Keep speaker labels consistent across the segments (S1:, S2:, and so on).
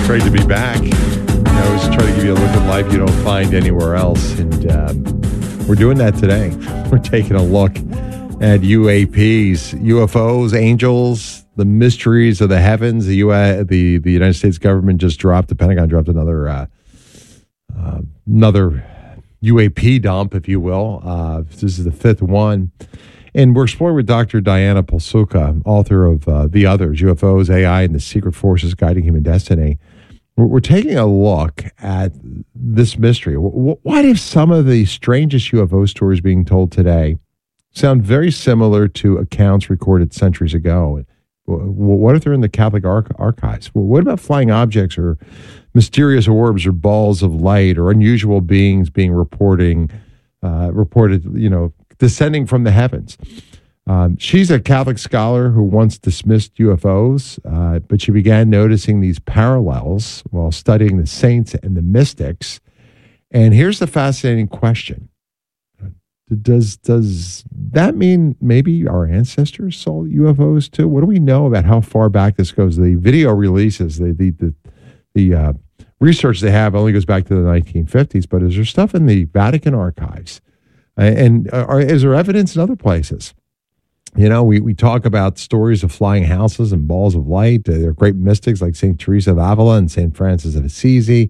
S1: Great to be back. I always try to give you a look at life you don't find anywhere else, and we're doing that today. We're taking a look at UAPs, UFOs, angels, the mysteries of the heavens. The United States government just dropped, the Pentagon dropped another UAP dump, if you will. This is the fifth one. And we're exploring with Dr. Diana Pasulka, author of The Others, UFOs, AI, and the Secret Forces Guiding Human Destiny. We're taking a look at this mystery. Why do some of the strangest UFO stories being told today sound very similar to accounts recorded centuries ago? What if they're in the Catholic archives? What about flying objects or mysterious orbs or balls of light or unusual beings being reported, descending from the heavens? She's a Catholic scholar who once dismissed UFOs, but she began noticing these parallels while studying the saints and the mystics. And here's the fascinating question. Does that mean maybe our ancestors saw UFOs too? What do we know about how far back this goes? The video releases, the research they have only goes back to the 1950s, but is there stuff in the Vatican archives? And is there evidence in other places? You know, we talk about stories of flying houses and balls of light. There are great mystics like St. Teresa of Avila and St. Francis of Assisi.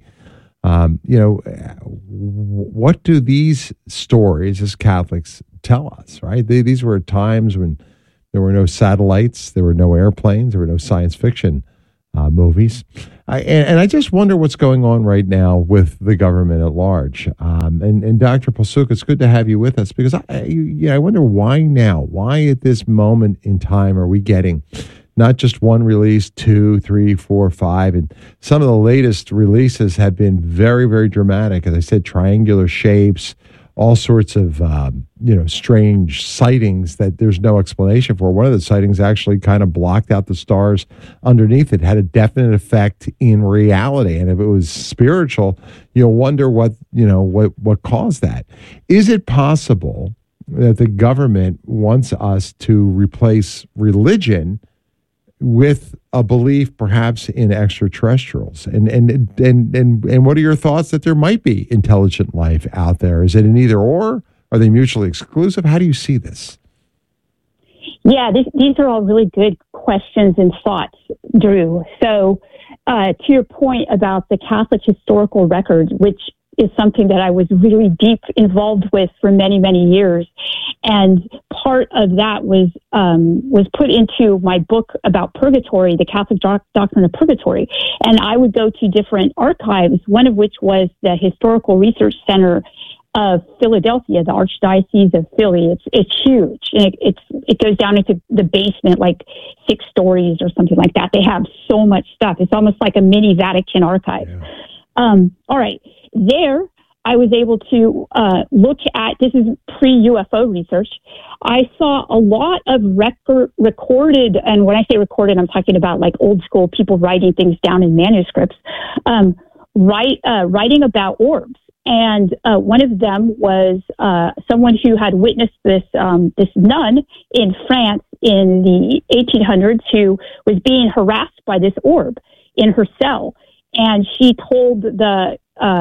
S1: What do these stories as Catholics tell us, right? These were times when there were no satellites, there were no airplanes, there were no science fiction movies. And I just wonder what's going on right now with the government at large. And Dr. Pasulka, it's good to have you with us because I wonder why now? Why at this moment in time are we getting not just one release, 2, 3, 4, 5, and some of the latest releases have been very, very dramatic. As I said, triangular shapes, all sorts of strange sightings that there's no explanation for. One of the sightings actually kind of blocked out the stars underneath it, had a definite effect in reality. And if it was spiritual, you'll wonder what caused that. Is it possible that the government wants us to replace religion with a belief perhaps in extraterrestrials? And what are your thoughts that there might be intelligent life out there? Is it an either or? Are they mutually exclusive? How do you see this?
S2: Yeah, these are all really good questions and thoughts, Drew. So to your point about the Catholic historical record, which is something that I was really deep involved with for many, many years. And part of that was put into my book about purgatory, the Catholic doctrine of purgatory. And I would go to different archives, one of which was the Historical Research Center of Philadelphia, the Archdiocese of Philly. It's huge. And it goes down into the basement, like 6 stories or something like that. They have so much stuff. It's almost like a mini Vatican archive. Yeah. All right. There, I was able to look at, this is pre-UFO research. I saw a lot of recorded, and when I say recorded, I'm talking about like old school people writing things down in manuscripts, writing about orbs. And one of them was someone who had witnessed this nun in France in the 1800s who was being harassed by this orb in her cell. And she told the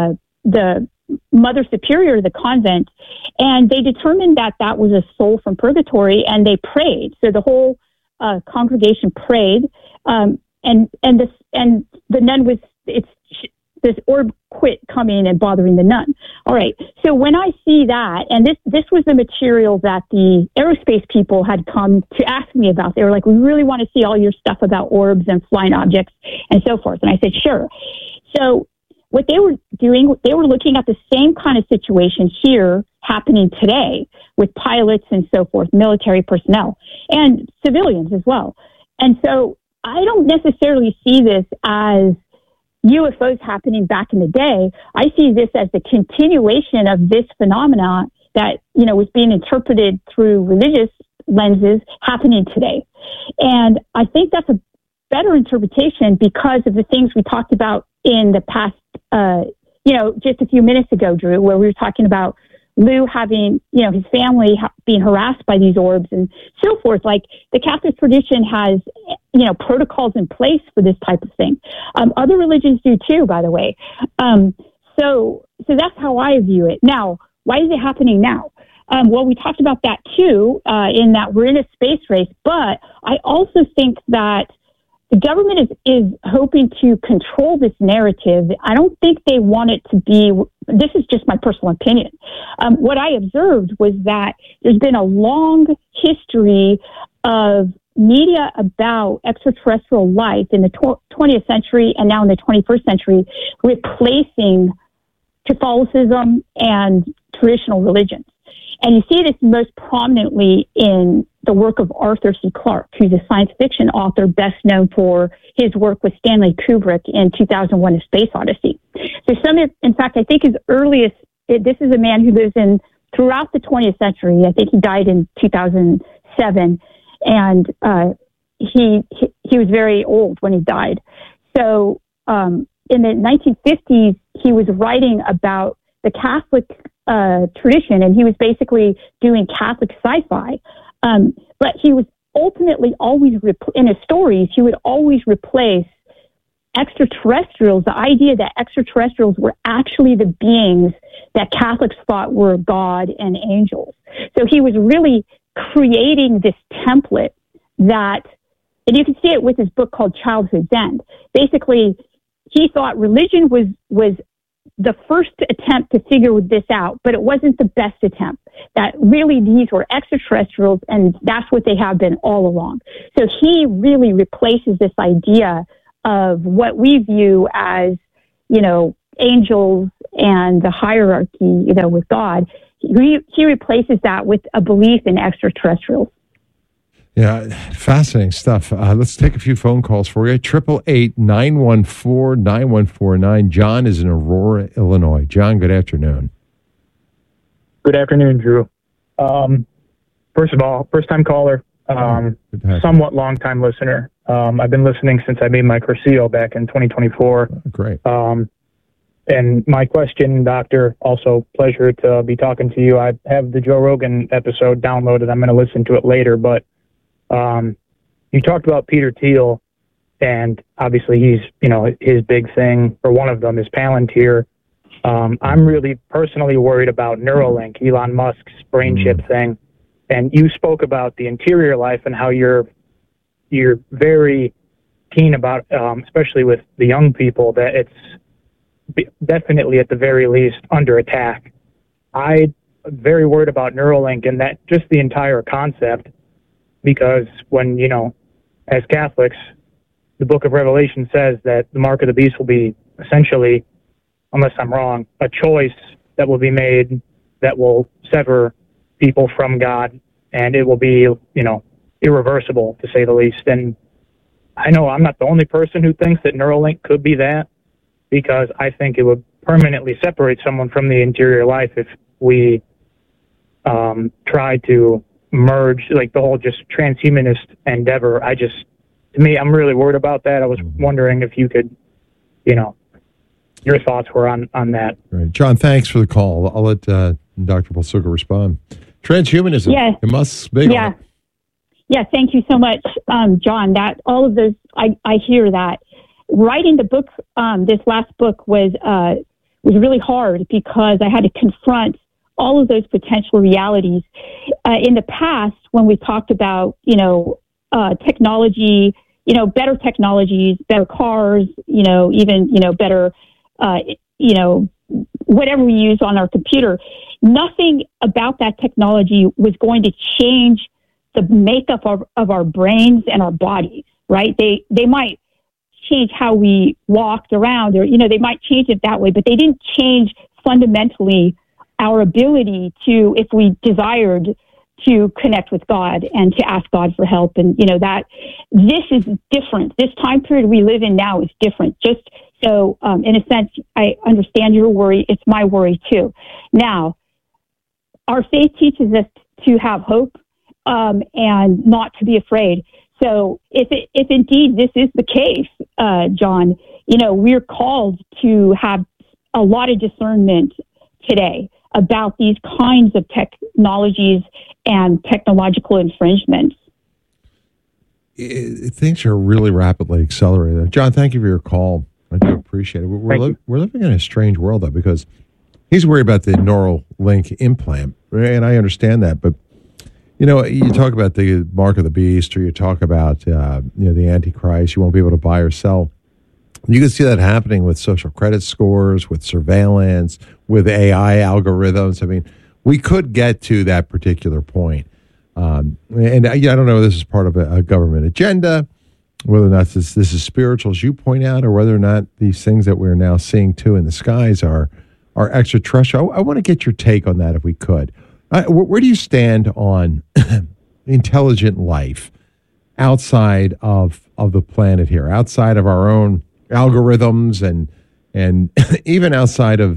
S2: Mother Superior of the convent, and they determined that that was a soul from purgatory, and they prayed. So the whole congregation prayed, and the nun was this orb quit coming and bothering the nun. All right. So when I see that, and this was the material that the aerospace people had come to ask me about. They were like, we really want to see all your stuff about orbs and flying objects and so forth. And I said, sure. So what they were doing, they were looking at the same kind of situation here happening today with pilots and so forth, military personnel and civilians as well. And so I don't necessarily see this as UFOs happening back in the day. I see this as the continuation of this phenomenon that, was being interpreted through religious lenses happening today. And I think that's a better interpretation because of the things we talked about in the past, just a few minutes ago, Drew, where we were talking about Lou having, his family being harassed by these orbs and so forth. Like, the Catholic tradition has, protocols in place for this type of thing. Other religions do too, by the way. So that's how I view it. Now, why is it happening now? Well, we talked about that too, in that we're in a space race, but I also think that the government is hoping to control this narrative. I don't think they want it to be, this is just my personal opinion. What I observed was that there's been a long history of media about extraterrestrial life in the 20th century and now in the 21st century, replacing Catholicism and traditional religions. And you see this most prominently in the work of Arthur C. Clarke, who's a science fiction author best known for his work with Stanley Kubrick in 2001: A Space Odyssey. So in fact, I think his earliest, this is a man who lives throughout the 20th century. I think he died in 2007, and he was very old when he died. So in the 1950s, he was writing about the Catholic tradition, and he was basically doing Catholic sci-fi. But he was ultimately always, in his stories, he would always replace extraterrestrials, the idea that extraterrestrials were actually the beings that Catholics thought were God and angels. So he was really creating this template that, and you can see it with his book called Childhood's End. Basically, he thought religion was the first attempt to figure this out, but it wasn't the best attempt. That really these were extraterrestrials, and that's what they have been all along. So he really replaces this idea of what we view as, angels and the hierarchy, with God. He replaces that with a belief in extraterrestrials.
S1: Yeah, fascinating stuff. Let's take a few phone calls for you. 888-914-9149. John is in Aurora, Illinois. John, good afternoon.
S3: Good afternoon, Drew. First of all, first-time caller, somewhat long-time listener. I've been listening since I made my Cursillo back in 2024.
S1: Oh, great.
S3: And my question, Doctor, also pleasure to be talking to you. I have the Joe Rogan episode downloaded. I'm going to listen to it later, but you talked about Peter Thiel, and obviously he's, his big thing, or one of them, is Palantir. I'm really personally worried about Neuralink, Elon Musk's brain chip thing. And you spoke about the interior life and how you're very keen about, especially with the young people, that it's definitely at the very least under attack. I'm very worried about Neuralink and that just the entire concept. Because when, as Catholics, the book of Revelation says that the mark of the beast will be essentially, unless I'm wrong, a choice that will be made that will sever people from God, and it will be, irreversible, to say the least. And I know I'm not the only person who thinks that Neuralink could be that, because I think it would permanently separate someone from the interior life if we try to merge, like the whole just transhumanist endeavor. To me, I'm really worried about that. I was wondering if you could, your thoughts were on that.
S1: Right. John, thanks for the call. I'll let Dr. Balsuga respond. Transhumanism.
S2: Yes.
S1: It must be.
S2: Yeah. Yeah. Thank you so much, John. That all of those, I hear that. Writing the book, this last book was really hard because I had to confront all of those potential realities. In the past, when we talked about, technology, better technologies, better cars, even, better, whatever we use on our computer, nothing about that technology was going to change the makeup of our brains and our bodies, right? They might change how we walked around, or, they might change it that way, but they didn't change fundamentally our ability to, if we desired to connect with God and to ask God for help. And, that this is different. This time period we live in now is different. Just so, in a sense, I understand your worry. It's my worry too. Now, our faith teaches us to have hope, and not to be afraid. So if indeed this is the case, John, we're called to have a lot of discernment today. about these kinds of technologies and technological infringements.
S1: Things are really rapidly accelerating. John, thank you for your call. I do appreciate it. We're living in a strange world, though, because he's worried about the Neuralink implant, and I understand that. But, you know, you talk about the mark of the beast, or you talk about, the Antichrist. You won't be able to buy or sell. You can see that happening with social credit scores, with surveillance, with AI algorithms. I mean, we could get to that particular point. And I don't know if this is part of a government agenda, whether or not this is spiritual, as you point out, or whether or not these things that we're now seeing too in the skies are extraterrestrial. I want to get your take on that if we could. Where do you stand on intelligent life outside of the planet here, outside of our own algorithms and even outside of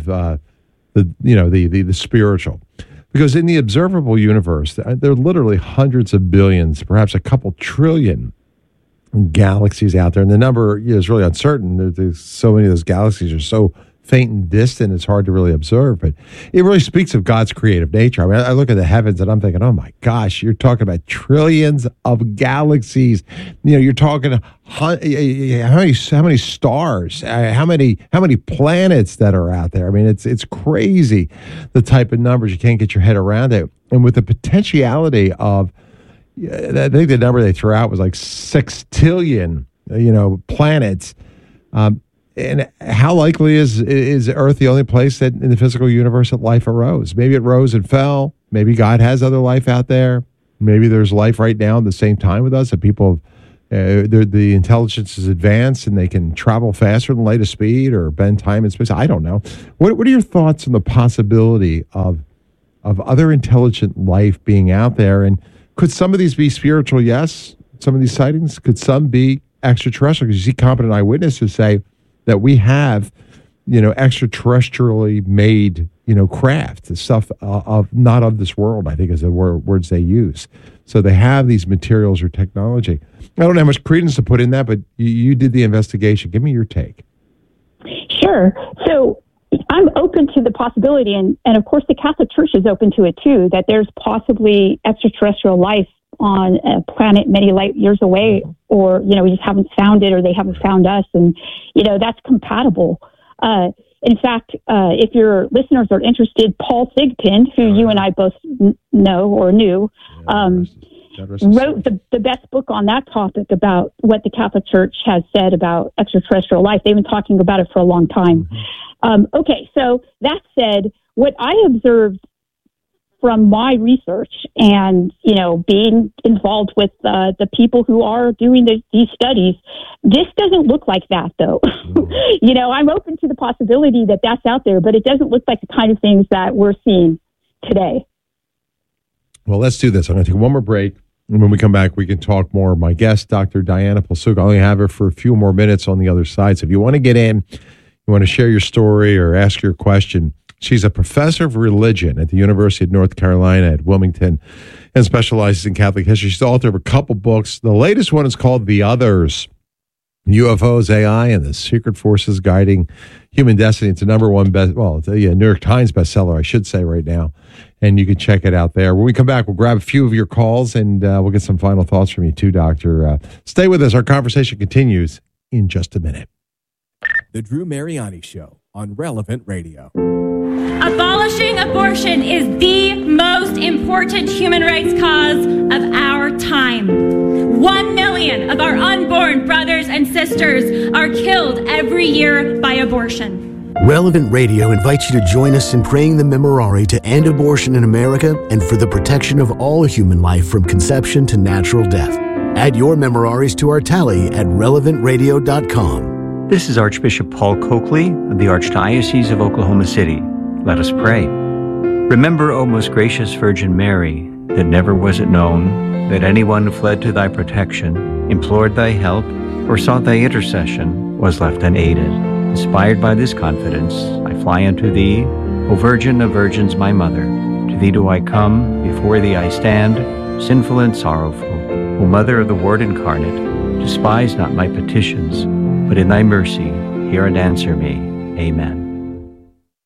S1: the spiritual? Because in the observable universe, there are literally hundreds of billions, perhaps a couple trillion galaxies out there. And the number is really uncertain. There's so many of those galaxies are so faint and distant, it's hard to really observe. But it really speaks of God's creative nature. I mean, I look at the heavens and I'm thinking, oh my gosh, you're talking about trillions of galaxies. You know, you're talking how many stars, how many planets that are out there. I mean, it's crazy, the type of numbers. You can't get your head around it. And with the potentiality of, I think the number they threw out was like 6 trillion, planets. And how likely is Earth the only place that in the physical universe that life arose? Maybe it rose and fell. Maybe God has other life out there. Maybe there's life right now at the same time with us, and people, the intelligence is advanced and they can travel faster than light of speed or bend time and space. I don't know. What are your thoughts on the possibility of other intelligent life being out there? And could some of these be spiritual? Yes. Some of these sightings. Could some be extraterrestrial? Because you see competent eyewitnesses say that we have, extraterrestrially made, craft, the stuff of not of this world, I think is the words they use. So they have these materials or technology. I don't know how much credence to put in that, but you did the investigation. Give me your take.
S2: Sure. So I'm open to the possibility, and of course the Catholic Church is open to it too, that there's possibly extraterrestrial life on a planet many light years away, or, we just haven't found it, or they haven't found us. And, that's compatible. In fact, if your listeners are interested, Paul Thigpen, who you and I both know or knew, wrote the best book on that topic about what the Catholic Church has said about extraterrestrial life. They've been talking about it for a long time. Okay, so that said, what I observed from my research and, being involved with the people who are doing these studies, this doesn't look like that, though. I'm open to the possibility that that's out there, but it doesn't look like the kind of things that we're seeing today.
S1: Well, let's do this. I'm going to take one more break. And when we come back, we can talk more. My guest, Dr. Diana Pulsuka, I only have her for a few more minutes on the other side. So if you want to get in, you want to share your story or ask your question, she's a professor of religion at the University of North Carolina at Wilmington and specializes in Catholic history. She's the author of a couple books. The latest one is called The Others, UFOs, AI, and the Secret Forces Guiding Human Destiny. It's a number one it's a New York Times bestseller, I should say, right now. And you can check it out there. When we come back, we'll grab a few of your calls and we'll get some final thoughts from you too, Doctor. Stay with us. Our conversation continues in just a minute.
S4: The Drew Mariani Show on Relevant Radio.
S5: Abolishing abortion is the most important human rights cause of our time. 1 million of our unborn brothers and sisters are killed every year by abortion.
S6: Relevant Radio invites you to join us in praying the Memorare to end abortion in America and for the protection of all human life from conception to natural death. Add your Memoraries to our tally at relevantradio.com.
S7: This is Archbishop Paul Coakley of the Archdiocese of Oklahoma City. Let us pray. Remember, O most gracious Virgin Mary, that never was it known that anyone who fled to thy protection, implored thy help, or sought thy intercession was left unaided. Inspired by this confidence, I fly unto thee, O Virgin of Virgins, my Mother. To thee do I come, before thee I stand, sinful and sorrowful. O Mother of the Word incarnate, despise not my petitions, but in thy mercy hear and answer me. Amen.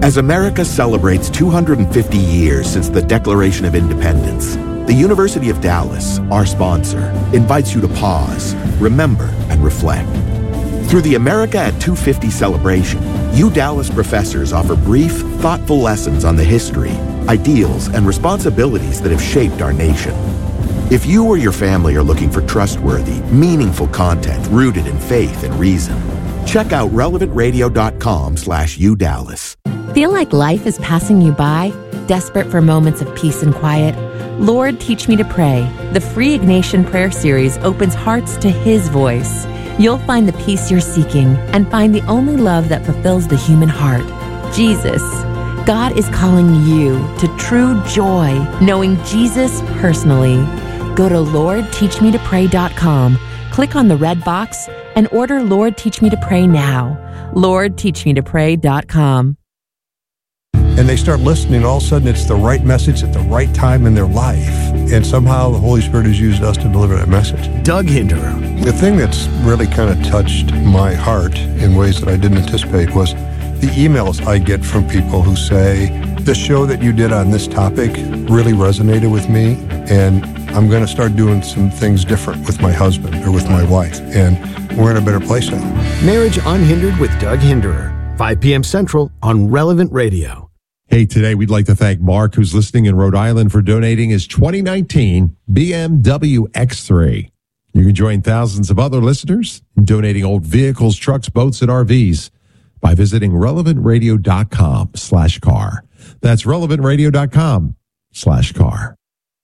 S8: As America celebrates 250 years since the Declaration of Independence, the University of Dallas, our sponsor, invites you to pause, remember, and reflect. Through the America at 250 celebration, Dallas professors offer brief, thoughtful lessons on the history, ideals, and responsibilities that have shaped our nation. If you or your family are looking for trustworthy, meaningful content rooted in faith and reason, check out relevantradio.com/UDallas.
S9: Feel like life is passing you by? Desperate for moments of peace and quiet? Lord, Teach Me to Pray. The free Ignatian prayer series opens hearts to His voice. You'll find the peace you're seeking and find the only love that fulfills the human heart, Jesus. God is calling you to true joy, knowing Jesus personally. Go to LordTeachMeToPray.com, click on the red box, and order Lord Teach Me to Pray now. LordTeachMeToPray.com.
S10: And they start listening, all of a sudden it's the right message at the right time in their life. And somehow the Holy Spirit has used us to deliver that message.
S6: Doug Hinderer.
S10: The thing that's really kind of touched my heart in ways that I didn't anticipate was the emails I get from people who say, the show that you did on this topic really resonated with me, and I'm going to start doing some things different with my husband or with my wife, and we're in a better place now.
S6: Marriage Unhindered with Doug Hinderer, 5 p.m. Central on Relevant Radio.
S1: Hey, today we'd like to thank Mark, who's listening in Rhode Island, for donating his 2019 BMW X3. You can join thousands of other listeners in donating old vehicles, trucks, boats, and RVs by visiting relevantradio.com/car. That's relevantradio.com/car.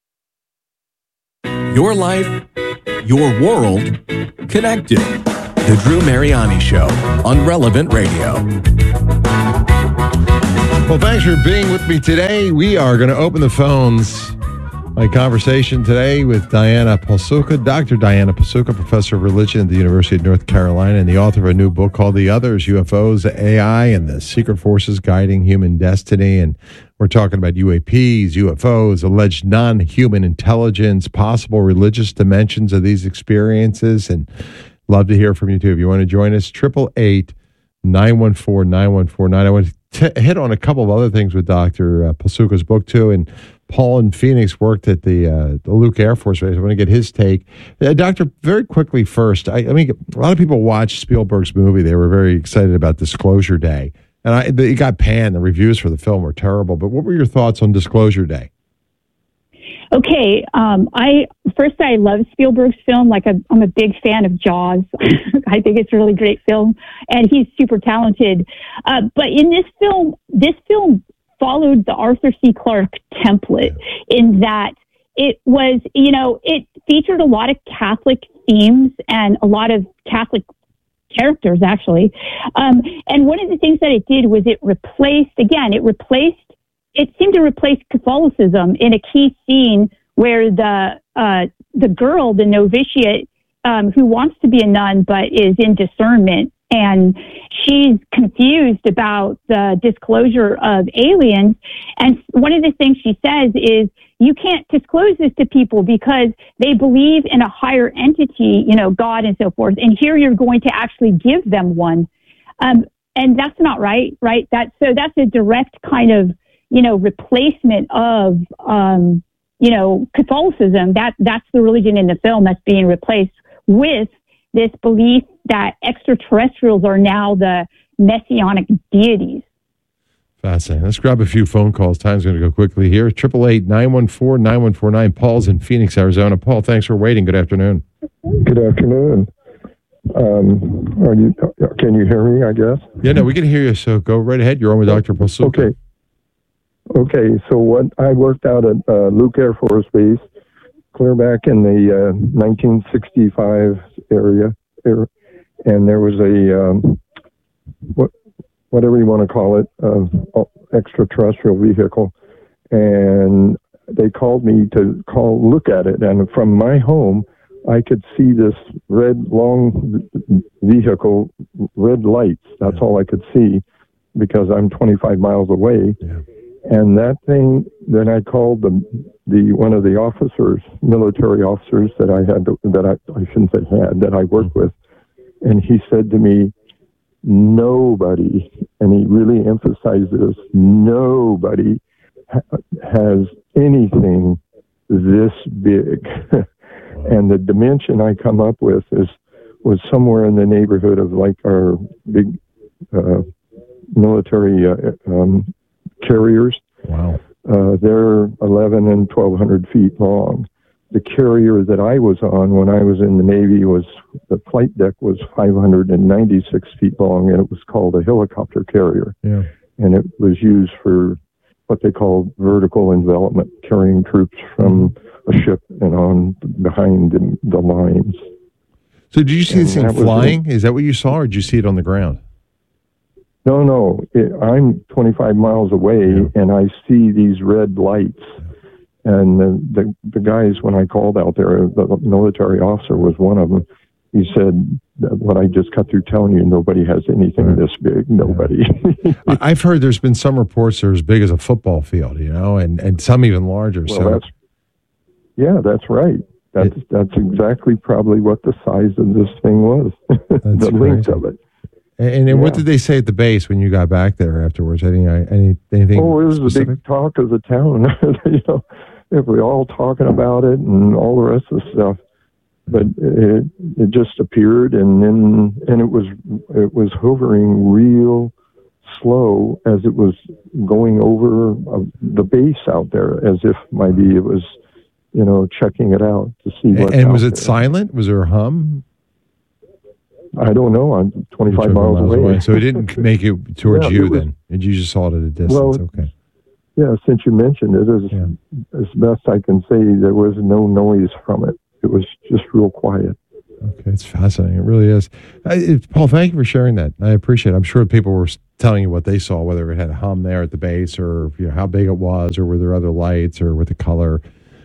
S4: Your life, your world, connected. The Drew Mariani Show on Relevant Radio.
S1: Well, thanks for being with me today. We are going to open the phones. My conversation today with Diana Pasulka, Dr. Diana Pasulka, professor of religion at the University of North Carolina and the author of a new book called The Others, UFOs, AI, and the Secret Forces Guiding Human Destiny. And we're talking about UAPs, UFOs, alleged non-human intelligence, possible religious dimensions of these experiences. And love to hear from you, too. If you want to join us, 888-914-9149. I want to hit on a couple of other things with Dr. Pasulka's book, too. And Paul in Phoenix worked at the Luke Air Force Base. I want to get his take. Doctor, very quickly first, I mean, a lot of people watched Spielberg's movie. They were very excited about Disclosure Day. And it got panned. The reviews for the film were terrible. But what were your thoughts on Disclosure Day?
S2: Okay. I love Spielberg's film. Like I'm a big fan of Jaws. I think it's a really great film, and he's super talented. But in this film followed the Arthur C. Clarke template in that it was, it featured a lot of Catholic themes and a lot of Catholic characters, actually. And one of the things that it did was it seemed to replace Catholicism in a key scene where the girl, the novitiate, who wants to be a nun but is in discernment, and she's confused about the disclosure of aliens. And one of the things she says is, you can't disclose this to people because they believe in a higher entity, God and so forth. And here you're going to actually give them one. And that's not right? That's a direct kind of, replacement of, Catholicism. That's the religion in the film that's being replaced with this belief that extraterrestrials are now the messianic deities.
S1: Fascinating. Let's grab a few phone calls. Time's going to go quickly here. 888-914-9149. Paul's in Phoenix, Arizona. Paul, thanks for waiting. Good afternoon.
S11: Good afternoon. Can you hear me, I guess?
S1: Yeah, no, we can hear you, so go right ahead. You're on with Dr. Pasulka.
S11: Okay, so I worked out at Luke Air Force Base, clear back in the 1965 area, and there was a, whatever you want to call it, extraterrestrial vehicle, and they called me to look at it, and from my home, I could see this long vehicle, red lights. That's all I could see because I'm 25 miles away.
S1: Yeah.
S11: And that thing, then I called the one of the officers, military officers that I had, that I shouldn't say had, that I worked with. And he said to me, nobody, and he really emphasized this, nobody has anything this big. And the dimension I come up with was somewhere in the neighborhood of like our big military carriers.
S1: Wow.
S11: They're 11 and 1,200 feet long. The carrier that I was on when I was in the Navy the flight deck was 596 feet long, and it was called a helicopter carrier.
S1: Yeah.
S11: And it was used for what they call vertical envelopment, carrying troops from a ship and on behind the lines.
S1: So did you see this thing flying? Is that what you saw, or did you see it on the ground?
S11: No. I'm 25 miles away, and I see these red lights. And the guys, when I called out there, the military officer was one of them. He said, what I just cut through telling you, nobody has anything this big. Nobody.
S1: I've heard there's been some reports they're as big as a football field, and some even larger.
S11: Well, that's right. That's exactly probably what the size of this thing was. The length of it.
S1: And what did they say at the base when you got back there afterwards? Anything?
S11: Oh, it was
S1: specific?
S11: a big talk of the town. If we all talking about it and all the rest of the stuff. But it just appeared, and it was hovering real slow as it was going over the base out there, as if maybe it was, checking it out to see what.
S1: And was it silent? Was there a hum?
S11: I don't know. I'm 25 miles away.
S1: So it didn't make it towards you then? And you just saw it at a distance?
S11: Well,
S1: okay.
S11: Yeah, since you mentioned it, as best I can say, there was no noise from it. It was just real quiet.
S1: Okay, it's fascinating. It really is. Paul, thank you for sharing that. I appreciate it. I'm sure people were telling you what they saw, whether it had a hum there at the base or how big it was, or were there other lights, or with the color.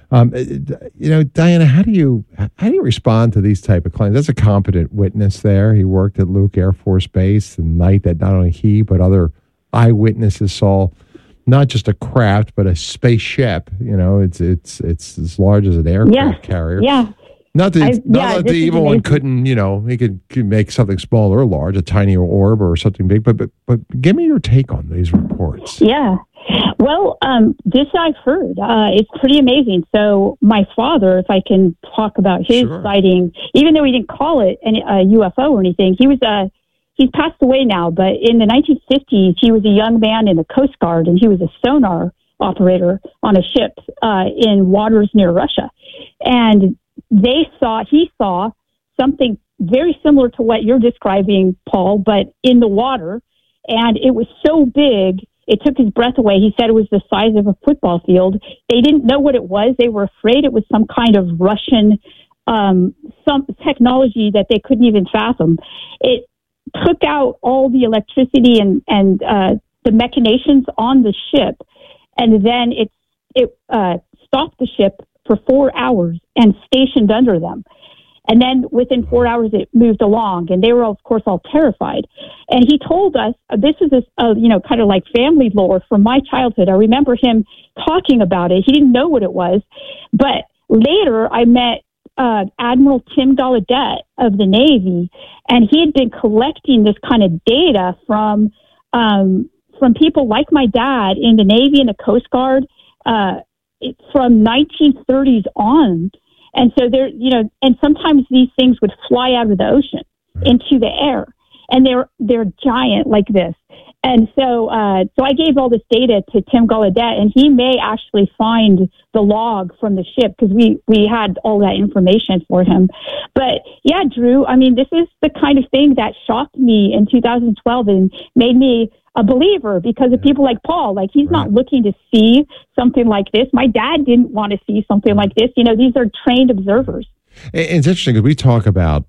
S1: Diana, how do you respond to these type of claims? That's a competent witness there. He worked at Luke Air Force Base the night that not only he but other eyewitnesses saw not just a craft but a spaceship. It's as large as an aircraft carrier.
S2: Yeah.
S1: Not that the evil one couldn't, he could make something small or large, a tiny orb or something big. But give me your take on these reports.
S2: Yeah. Well, this I've heard. It's pretty amazing. So my father, if I can talk about his sighting, even though he didn't call it a UFO or anything, he's passed away now. But in the 1950s, he was a young man in the Coast Guard, and he was a sonar operator on a ship in waters near Russia. And he saw something very similar to what you're describing, Paul, but in the water. And it was so big, it took his breath away. He said it was the size of a football field. They didn't know what it was. They were afraid it was some kind of Russian some technology that they couldn't even fathom. It took out all the electricity and the machinations on the ship, and then it stopped the ship for 4 hours and stationed under them. And then within 4 hours, it moved along, and they were, of course, all terrified. And he told us, this is kind of like family lore from my childhood. I remember him talking about it. He didn't know what it was. But later, I met Admiral Tim Gallaudet of the Navy, and he had been collecting this kind of data from people like my dad in the Navy and the Coast Guard from 1930s on. And so and sometimes these things would fly out of the ocean into the air, and they're giant like this. And so I gave all this data to Tim Gallaudet, and he may actually find the log from the ship because we had all that information for him. But yeah, Drew, I mean, this is the kind of thing that shocked me in 2012 and made me a believer because of people like Paul. Like, he's not looking to see something like this. My dad didn't want to see something like this. These are trained observers.
S1: It's interesting because we talk about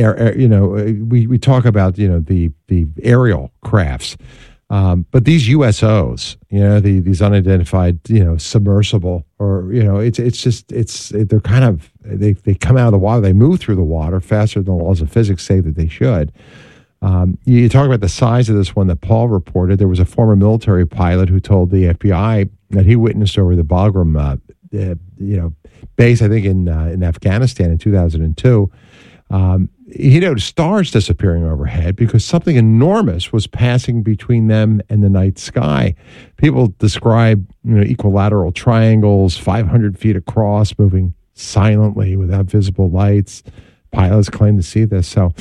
S1: we talk about the aerial crafts, but these USOs, these unidentified, submersible, or they're kind of they come out of the water, they move through the water faster than the laws of physics say that they should. You talk about the size of this one that Paul reported. There was a former military pilot who told the FBI that he witnessed over the Bagram, base, I think in Afghanistan in 2002. he noticed stars disappearing overhead because something enormous was passing between them and the night sky. People describe equilateral triangles 500 feet across moving silently without visible lights. Pilots claim to see this. So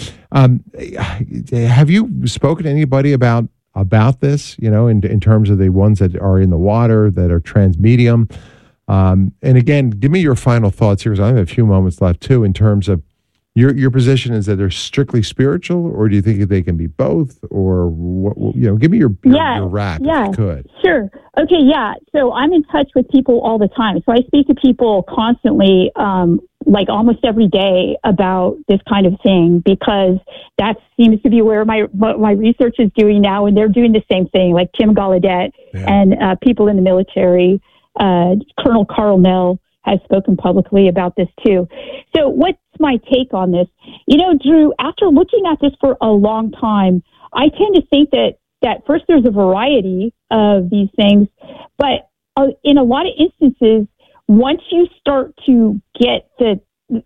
S1: have you spoken to anybody about this, in terms of the ones that are in the water, that are transmedium? And again, give me your final thoughts here, because I have a few moments left too, in terms of your position is that they're strictly spiritual, or do you think they can be both, or what? Give me your wrap if you could.
S2: Sure. Okay. Yeah. So I'm in touch with people all the time. So I speak to people constantly, like almost every day, about this kind of thing, because that seems to be where my research is doing now, and they're doing the same thing, like Tim Gallaudet and people in the military. Colonel Carl Nell has spoken publicly about this too. So what's my take on this? Drew, after looking at this for a long time, I tend to think that first, there's a variety of these things, but in a lot of instances, once you start to get the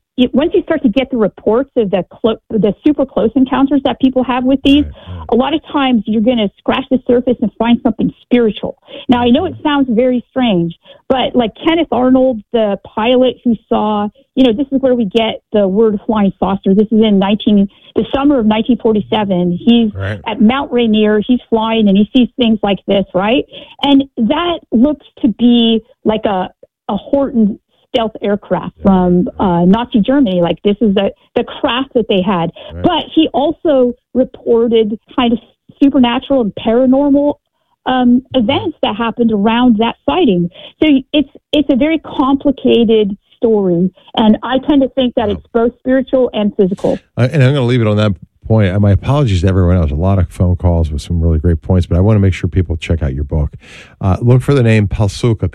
S2: reports of the super close encounters that people have with these, a lot of times you're going to scratch the surface and find something spiritual. Now, I know it sounds very strange, but like Kenneth Arnold, the pilot who saw, this is where we get the word flying saucer. This is in the summer of 1947. He's at Mount Rainier. He's flying and he sees things like this, right? And that looks to be like a Horton stealth aircraft from Nazi Germany. Like, this is the craft that they had. Right. But he also reported kind of supernatural and paranormal events that happened around that sighting. So it's a very complicated story, and I tend to think that it's both spiritual and physical. And
S1: I'm going to leave it on that point. My apologies to everyone else. A lot of phone calls with some really great points, but I want to make sure people check out your book. Look for the name Pasulka,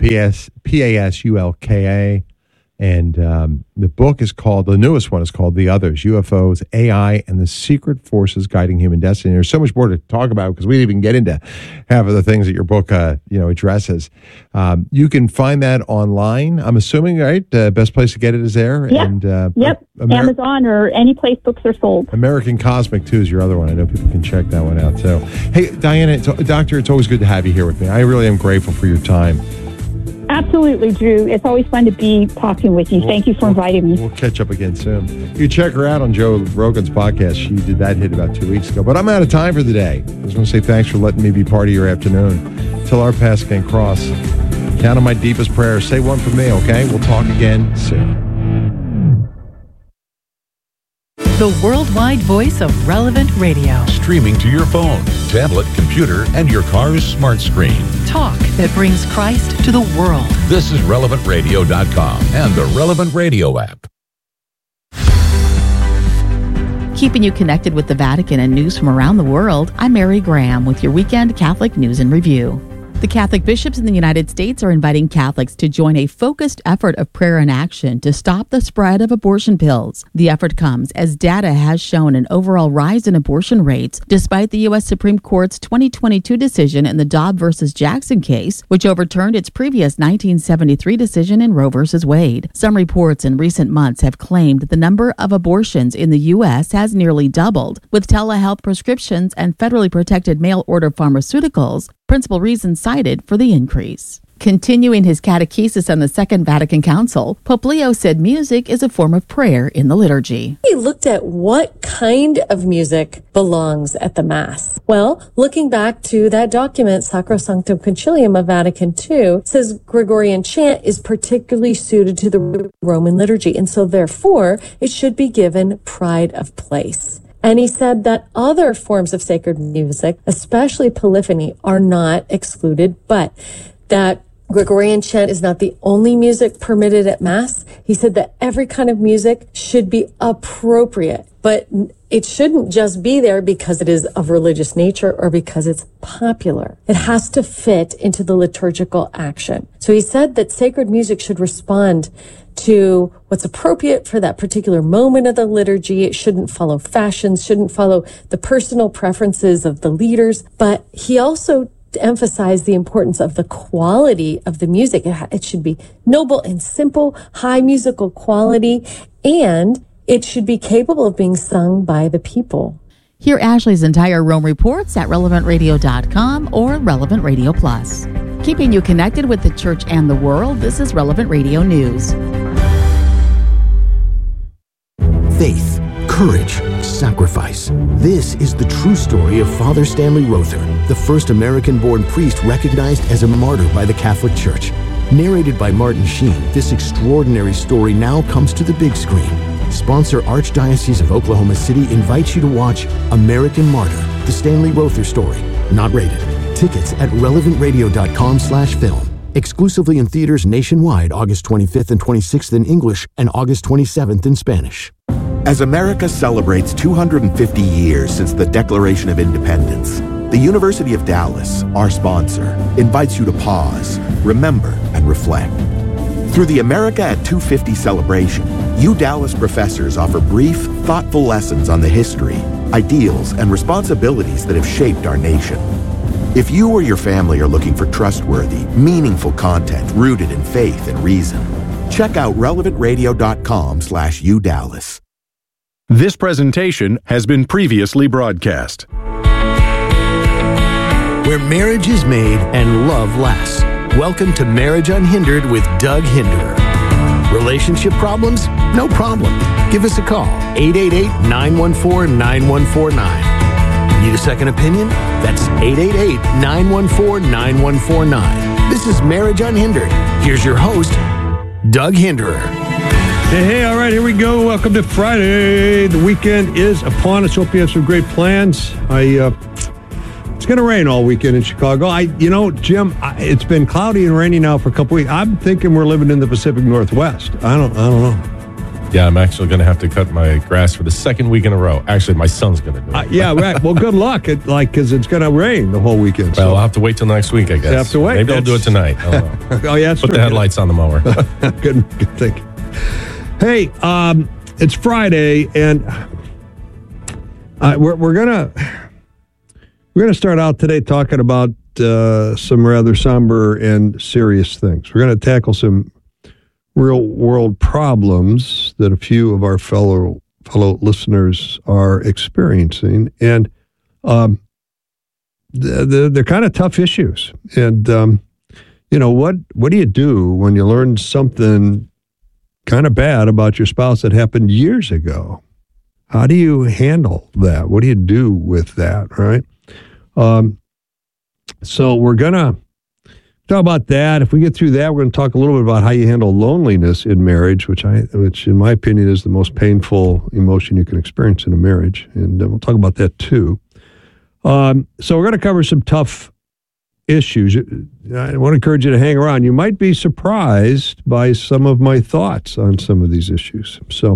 S1: Pasulka. And the book is called, the newest one is called The Others, UFOs, AI, and the Secret Forces Guiding Human Destiny. There's so much more to talk about because we didn't even get into half of the things that your book addresses. You can find that online, I'm assuming, right? Best place to get it is there?
S2: Yep.
S1: And,
S2: Amazon or any place books are sold.
S1: American Cosmic, too, is your other one. I know people can check that one out. So, hey, Diana, Doctor, it's always good to have you here with me. I really am grateful for your time.
S2: Absolutely, Drew. It's always fun to be talking with you. Thank you for inviting me.
S1: We'll catch up again soon. You check her out on Joe Rogan's podcast. She did that hit about 2 weeks ago. But I'm out of time for the day. I just want to say thanks for letting me be part of your afternoon. Till our paths can cross, count on my deepest prayers. Say one for me, okay? We'll talk again soon.
S12: The worldwide voice of Relevant Radio.
S13: Streaming to your phone, tablet, computer, and your car's smart screen.
S12: Talk that brings Christ to the world.
S13: This is RelevantRadio.com and the Relevant Radio app.
S14: Keeping you connected with the Vatican and news from around the world, I'm Mary Graham with your weekend Catholic News and Review. The Catholic bishops in the United States are inviting Catholics to join a focused effort of prayer and action to stop the spread of abortion pills. The effort comes as data has shown an overall rise in abortion rates, despite the U.S. Supreme Court's 2022 decision in the Dobbs versus Jackson case, which overturned its previous 1973 decision in Roe versus Wade. Some reports in recent months have claimed the number of abortions in the U.S. has nearly doubled, with telehealth prescriptions and federally protected mail-order pharmaceuticals principal reasons cited for the increase. Continuing his catechesis on the Second Vatican Council, Pope Leo said music is a form of prayer in the liturgy.
S15: He looked at what kind of music belongs at the Mass. Well, looking back to that document, Sacrosanctum Concilium of Vatican II, says Gregorian chant is particularly suited to the Roman liturgy, and so therefore it should be given pride of place. And he said that other forms of sacred music, especially polyphony, are not excluded, but that Gregorian chant is not the only music permitted at Mass. He said that every kind of music should be appropriate, but it shouldn't just be there because it is of religious nature or because it's popular. It has to fit into the liturgical action. So he said that sacred music should respond to what's appropriate for that particular moment of the liturgy. It shouldn't follow fashions, shouldn't follow the personal preferences of the leaders. But he also emphasized the importance of the quality of the music. It should be noble and simple, high musical quality, and it should be capable of being sung by the people.
S14: Hear Ashley's entire Rome reports at relevantradio.com or Relevant Radio Plus. Keeping you connected with the church and the world, this is Relevant Radio News.
S6: Faith, courage, sacrifice. This is the true story of Father Stanley Rother, the first American-born priest recognized as a martyr by the Catholic Church. Narrated by Martin Sheen, this extraordinary story now comes to the big screen. Sponsor Archdiocese of Oklahoma City invites you to watch American Martyr, the Stanley Rother story. Not rated. Tickets at relevantradio.com/film. Exclusively in theaters nationwide August 25th and 26th in English and August 27th in Spanish.
S8: As America celebrates 250 years since the Declaration of Independence, the University of Dallas, our sponsor, invites you to pause, remember, and reflect. Through the America at 250 celebration, UDallas professors offer brief, thoughtful lessons on the history, ideals, and responsibilities that have shaped our nation. If you or your family are looking for trustworthy, meaningful content rooted in faith and reason, check out relevantradio.com/UDallas.
S16: This presentation has been previously broadcast.
S6: Where marriage is made and love lasts. Welcome to Marriage Unhindered with Doug Hinderer. Relationship problems? No problem. Give us a call, 888-914-9149. Need a second opinion? That's 888-914-9149. This is Marriage Unhindered. Here's your host, Doug Hinderer.
S10: Hey, all right, here we go. Welcome to Friday. The weekend is upon us. Hope you have some great plans. It's going to rain all weekend in Chicago. Jim, it's been cloudy and rainy now for a couple weeks. I'm thinking we're living in the Pacific Northwest. I don't know.
S17: Yeah, I'm actually going to have to cut my grass for the second week in a row. Actually, my son's going to do it.
S10: Yeah, right. Well, good luck. Because it's going to rain the whole weekend.
S17: Well, I'll have to wait till next week, I guess.
S10: You have to wait.
S17: Maybe I'll do it tonight. I don't know.
S10: Oh, yeah, that's
S17: Put
S10: true.
S17: the headlights on the mower.
S10: Good thinking. Hey, it's Friday, and we're gonna start out today talking about some rather somber and serious things. We're going to tackle some real world problems that a few of our fellow listeners are experiencing, and they're kind of tough issues. And what do you do when you learn something kind of bad about your spouse that happened years ago? How do you handle that? What do you do with that, right? So we're going to talk about that. If we get through that, we're going to talk a little bit about how you handle loneliness in marriage, which in my opinion is the most painful emotion you can experience in a marriage. And we'll talk about that too. So we're going to cover some tough issues. I want to encourage you to hang around. You might be surprised by some of my thoughts on some of these issues. So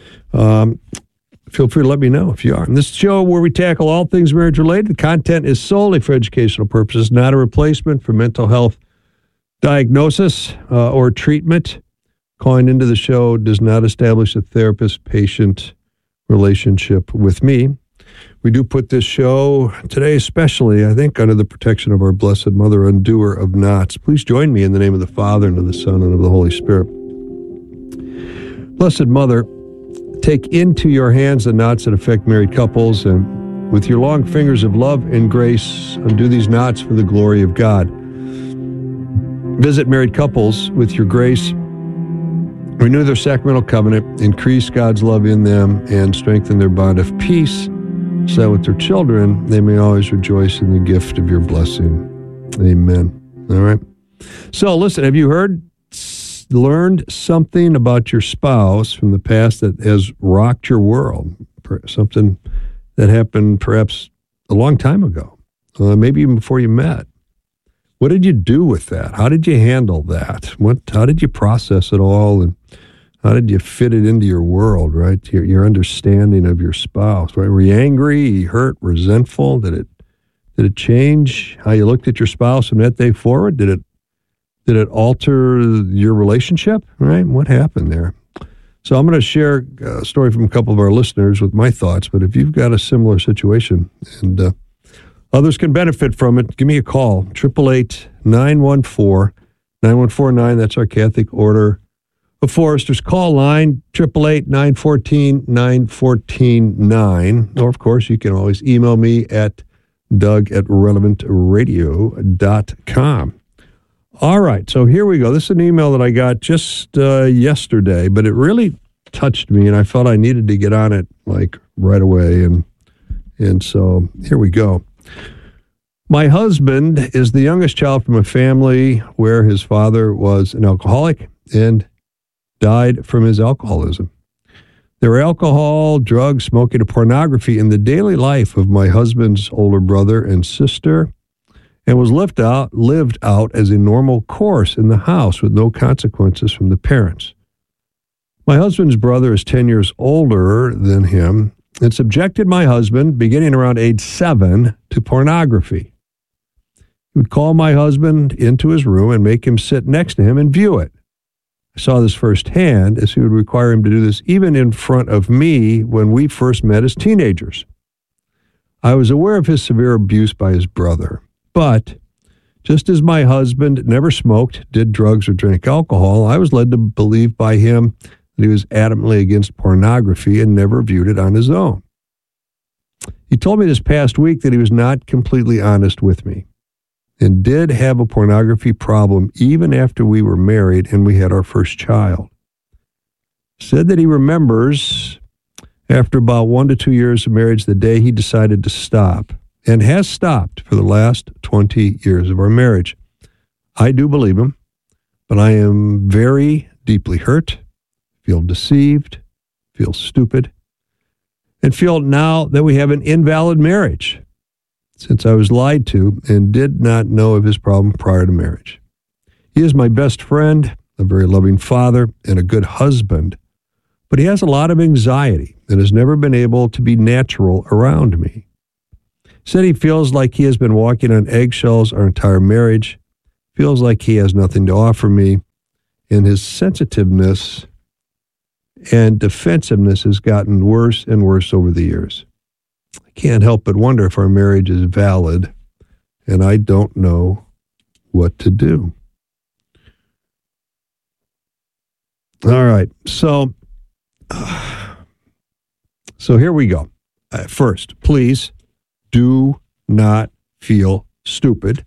S10: feel free to let me know if you are. In this show where we tackle all things marriage related, the content is solely for educational purposes, not a replacement for mental health diagnosis or treatment. Calling into the show does not establish a therapist-patient relationship with me. We do put this show today, especially, I think, under the protection of our Blessed Mother, undoer of knots. Please join me in the name of the Father, and of the Son, and of the Holy Spirit. Blessed Mother, take into your hands the knots that affect married couples, and with your long fingers of love and grace, undo these knots for the glory of God. Visit married couples with your grace. Renew their sacramental covenant, increase God's love in them, and strengthen their bond of peace, so that with their children, they may always rejoice in the gift of your blessing. Amen. All right. So listen, have you learned something about your spouse from the past that has rocked your world? Something that happened perhaps a long time ago, maybe even before you met. What did you do with that? How did you handle that? How did you process it all, and how did you fit it into your world, right? Your understanding of your spouse, right? Were you angry, hurt, resentful? Did it change how you looked at your spouse from that day forward? Did it alter your relationship, right? What happened there? So I'm going to share a story from a couple of our listeners with my thoughts, but if you've got a similar situation and others can benefit from it, give me a call, 888-914-9149. That's our Catholic Order The Foresters call line, 888-914-914-9. Or, of course, you can always email me at doug@relevantradio.com. All right, so here we go. This is an email that I got just yesterday, but it really touched me, and I felt I needed to get on it, like, right away. And so here we go. My husband is the youngest child from a family where his father was an alcoholic and died from his alcoholism. There were alcohol, drugs, smoking, and pornography in the daily life of my husband's older brother and sister, and was lived out as a normal course in the house with no consequences from the parents. My husband's brother is 10 years older than him and subjected my husband, beginning around age 7, to pornography. He would call my husband into his room and make him sit next to him and view it. I saw this firsthand, as he would require him to do this even in front of me when we first met as teenagers. I was aware of his severe abuse by his brother, but just as my husband never smoked, did drugs, or drank alcohol, I was led to believe by him that he was adamantly against pornography and never viewed it on his own. He told me this past week that he was not completely honest with me and did have a pornography problem even after we were married and we had our first child. Said that he remembers after about 1 to 2 years of marriage the day he decided to stop, and has stopped for the last 20 years of our marriage. I do believe him, but I am very deeply hurt, feel deceived, feel stupid, and feel now that we have an invalid marriage, since I was lied to and did not know of his problem prior to marriage. He is my best friend, a very loving father, and a good husband, but he has a lot of anxiety and has never been able to be natural around me. Said he feels like he has been walking on eggshells our entire marriage, feels like he has nothing to offer me, and his sensitiveness and defensiveness has gotten worse and worse over the years. I can't help but wonder if our marriage is valid, and I don't know what to do. All right, so here we go. First, please do not feel stupid.